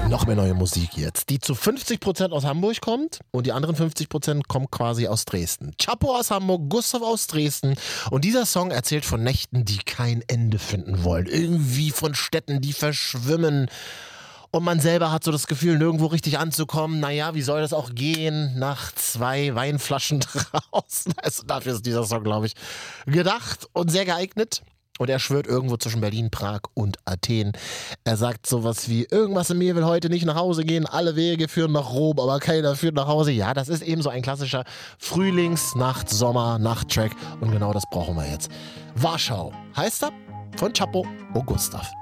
Noch mehr neue Musik jetzt, die zu 50% aus Hamburg kommt und die anderen 50% kommen quasi aus Dresden. Chapo aus Hamburg, Gustav aus Dresden und dieser Song erzählt von Nächten, die kein Ende finden wollen. Irgendwie von Städten, die verschwimmen. Und man selber hat so das Gefühl, nirgendwo richtig anzukommen. Naja, wie soll das auch gehen nach 2 Weinflaschen draußen? Also dafür ist dieser Song, glaube ich, gedacht und sehr geeignet. Und er schwört irgendwo zwischen Berlin, Prag und Athen. Er sagt sowas wie, irgendwas in mir will heute nicht nach Hause gehen, alle Wege führen nach Rom, aber keiner führt nach Hause. Ja, das ist eben so ein klassischer Frühlings-Nacht-Sommer-Nacht-Track und genau das brauchen wir jetzt. Warschau heißt er von Chapo und Gustav.